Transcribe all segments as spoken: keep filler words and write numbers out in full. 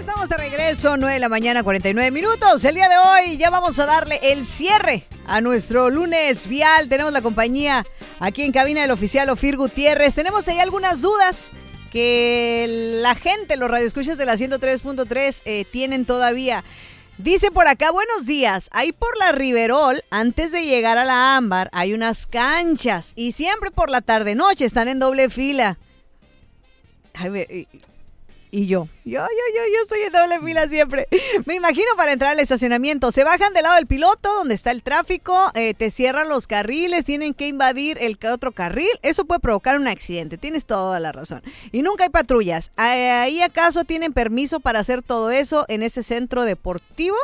Estamos de regreso, nueve de la mañana, cuarenta y nueve minutos. El día de hoy ya vamos a darle el cierre a nuestro lunes vial. Tenemos la compañía aquí en cabina del oficial Ofir Gutiérrez. Tenemos ahí algunas dudas que la gente, los radioescuchas de la ciento tres punto tres eh, tienen todavía. Dice por acá, buenos días, ahí por la Riverol, antes de llegar a la Ámbar, hay unas canchas y siempre por la tarde-noche están en doble fila. Ay, me, y, y yo, yo, yo, yo, yo estoy en doble fila siempre. Me imagino para entrar al estacionamiento. Se bajan del lado del piloto, donde está el tráfico, eh, te cierran los carriles, tienen que invadir el otro carril. Eso puede provocar un accidente, tienes toda la razón. Y nunca hay patrullas. ¿Ahí acaso tienen permiso para hacer todo eso en ese centro deportivo?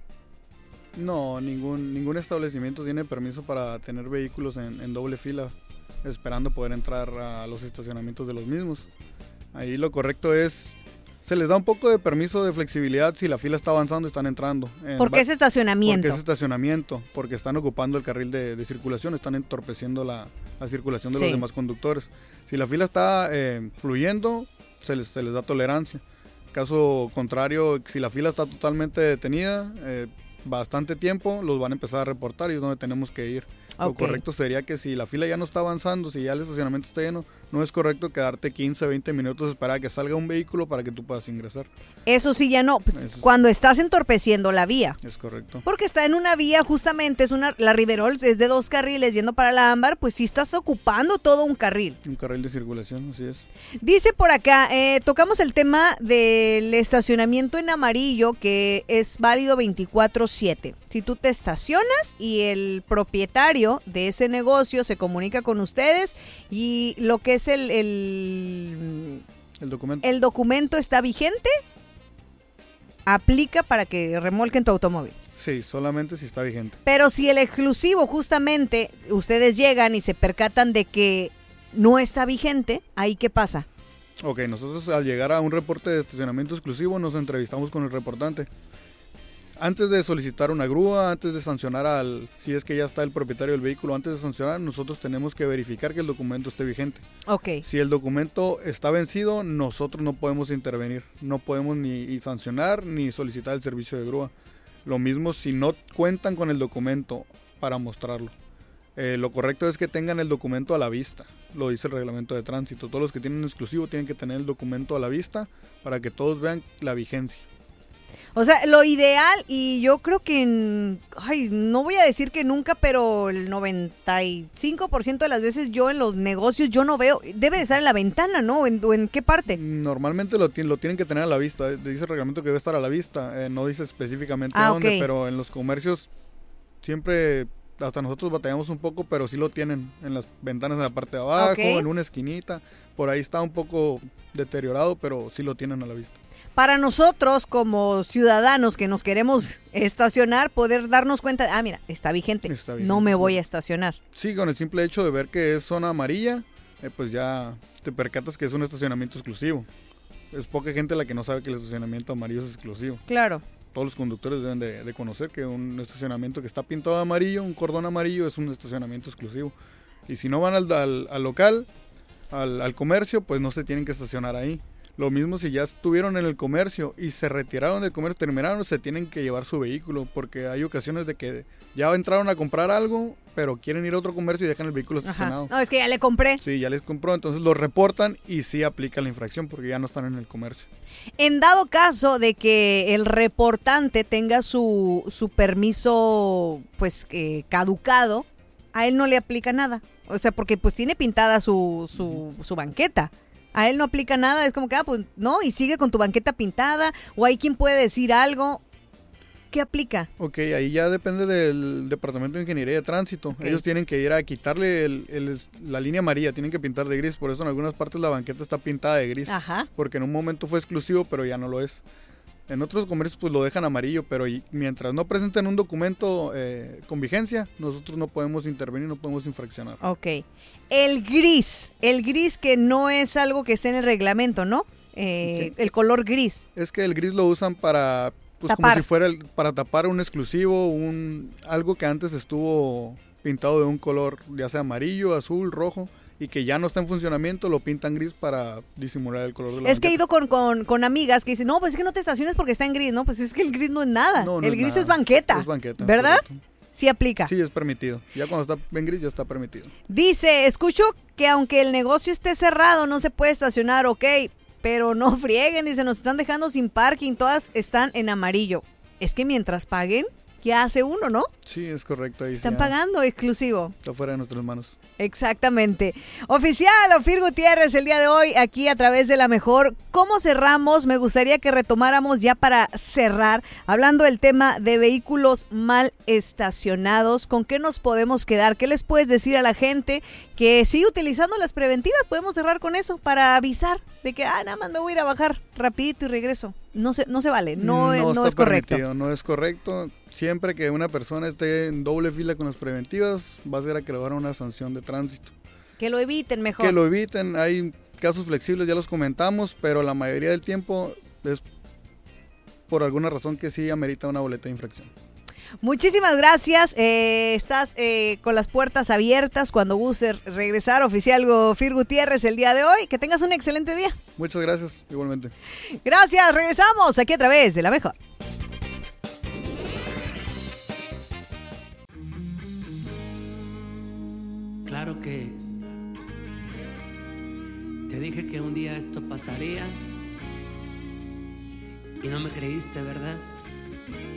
No, ningún, ningún establecimiento tiene permiso para tener vehículos en, en doble fila, esperando poder entrar a los estacionamientos de los mismos. Ahí lo correcto es, se les da un poco de permiso de flexibilidad si la fila está avanzando y están entrando. ¿Por qué es estacionamiento? Porque es estacionamiento, porque están ocupando el carril de, de circulación, están entorpeciendo la, la circulación de sí. los demás conductores. Si la fila está eh, fluyendo, se les, se les da tolerancia. Caso contrario, si la fila está totalmente detenida, eh, bastante tiempo, los van a empezar a reportar y es donde tenemos que ir. Okay. Lo correcto sería que si la fila ya no está avanzando, si ya el estacionamiento está lleno, no es correcto quedarte quince, veinte minutos esperar a que salga un vehículo para que tú puedas ingresar. Eso sí ya no, pues, cuando estás entorpeciendo la vía. Es correcto. Porque está en una vía, justamente, es una la Riverol es de dos carriles yendo para la Ámbar, pues sí estás ocupando todo un carril. Un carril de circulación, así es. Dice por acá, eh, tocamos el tema del estacionamiento en amarillo, que es válido veinticuatro siete. Si tú te estacionas y el propietario de ese negocio se comunica con ustedes y lo que es el el, el documento el documento está vigente, aplica para que remolquen tu automóvil. Sí, solamente si está vigente. Pero si el exclusivo, justamente, ustedes llegan y se percatan de que no está vigente, ¿ahí qué pasa? Ok, nosotros al llegar a un reporte de estacionamiento exclusivo nos entrevistamos con el reportante. Antes de solicitar una grúa, antes de sancionar al, si es que ya está el propietario del vehículo, antes de sancionar, nosotros tenemos que verificar que el documento esté vigente. Ok. Si el documento está vencido, nosotros no podemos intervenir, no podemos ni sancionar ni solicitar el servicio de grúa. Lo mismo si no cuentan con el documento para mostrarlo. Eh, lo correcto es que tengan el documento a la vista, lo dice el reglamento de tránsito. Todos los que tienen exclusivo tienen que tener el documento a la vista para que todos vean la vigencia. O sea, lo ideal, y yo creo que, ay, no voy a decir que nunca, pero el noventa y cinco por ciento de las veces yo en los negocios yo no veo, debe de estar en la ventana, ¿no? ¿En, o en qué parte? Normalmente lo, lo tienen que tener a la vista, dice el reglamento que debe estar a la vista, eh, no dice específicamente ah, dónde, okay. Pero en los comercios siempre, hasta nosotros batallamos un poco, pero sí lo tienen en las ventanas en la parte de abajo, okay. En una esquinita, por ahí está un poco deteriorado, pero sí lo tienen a la vista. Para nosotros como ciudadanos que nos queremos estacionar, poder darnos cuenta, ah, mira, está vigente, está vigente no me voy a estacionar. Sí, con el simple hecho de ver que es zona amarilla, eh, pues ya te percatas que es un estacionamiento exclusivo. Es poca gente la que no sabe que el estacionamiento amarillo es exclusivo. Claro. Todos los conductores deben de, de conocer que un estacionamiento que está pintado de amarillo, un cordón amarillo, es un estacionamiento exclusivo. Y si no van al, al, al local, al, al comercio, pues no se tienen que estacionar ahí. Lo mismo si ya estuvieron en el comercio y se retiraron del comercio, terminaron, se tienen que llevar su vehículo, porque hay ocasiones de que ya entraron a comprar algo, pero quieren ir a otro comercio y dejan el vehículo estacionado. Ajá. No, es que ya le compré. Sí, ya les compró, entonces lo reportan y sí aplica la infracción porque ya no están en el comercio. En dado caso de que el reportante tenga su, su permiso pues eh, caducado, a él no le aplica nada. O sea, porque pues tiene pintada su, su, su banqueta. A él no aplica nada, es como que, ah, pues no, y sigue con tu banqueta pintada, o hay quien puede decir algo. ¿Qué aplica? Ok, ahí ya depende del Departamento de Ingeniería de Tránsito. Okay. Ellos tienen que ir a quitarle el, el, la línea amarilla, tienen que pintar de gris, por eso en algunas partes la banqueta está pintada de gris. Ajá. Porque en un momento fue exclusivo, pero ya no lo es. En otros comercios pues lo dejan amarillo, pero mientras no presenten un documento eh, con vigencia, nosotros no podemos intervenir, no podemos infraccionar. Ok. El gris, el gris que no es algo que esté en el reglamento, ¿no? Eh, sí. El color gris. Es que el gris lo usan para, pues tapar. Como si fuera el, para tapar un exclusivo, un algo que antes estuvo pintado de un color, ya sea amarillo, azul, rojo, y que ya no está en funcionamiento, lo pintan gris para disimular el color de la Es que he banqueta. ido con, con, con amigas que dicen, no, pues es que no te estaciones porque está en gris, ¿no? Pues es que el gris no es nada, No, no el es gris nada. es banqueta, Es banqueta, ¿verdad? correcto. Sí aplica. Sí, es permitido. Ya cuando está en gris ya está permitido. Dice, escucho que aunque el negocio esté cerrado, no se puede estacionar, ok, pero no frieguen, dice, nos están dejando sin parking, todas están en amarillo. Es que mientras paguen, ¿qué hace uno, no? Sí, es correcto. Ahí Están ya pagando exclusivo. está fuera de nuestras manos. Exactamente. Oficial Ofir Gutiérrez, el día de hoy aquí a través de La Mejor. ¿Cómo cerramos? Me gustaría que retomáramos ya para cerrar, hablando del tema de vehículos mal estacionados. ¿Con qué nos podemos quedar? ¿Qué les puedes decir a la gente que sigue utilizando las preventivas? Podemos cerrar con eso para avisar de que, ah, nada más me voy a ir a bajar rapidito y regreso. No se, no se vale, no, es, no está es correcto. permitido, no es correcto. Siempre que una persona esté en doble fila con las preventivas, va a ser acreedor a una sanción de tránsito. Que lo eviten mejor. Que lo eviten, hay casos flexibles, ya los comentamos, pero la mayoría del tiempo es por alguna razón que sí amerita una boleta de infracción. Muchísimas gracias, eh, estás eh, con las puertas abiertas cuando gustes regresar, oficial Ofir Gutiérrez, el día de hoy. Que tengas un excelente día. Muchas gracias, igualmente. Gracias, regresamos aquí a través de La Mejor. Claro que te dije que un día esto pasaría y no me creíste, ¿verdad?